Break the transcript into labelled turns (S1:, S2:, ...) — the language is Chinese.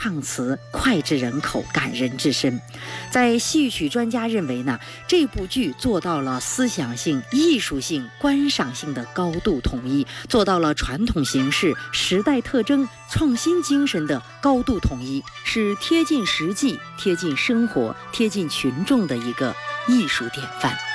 S1: 唱词脍炙人口，感人至深。在戏曲专家认为呢，这部剧做到了思想性、艺术性、观赏性的高度统一，做到了传统形式、时代特征、创新精神的高度统一，是贴近实际、贴近生活、贴近群众的一个艺术典范。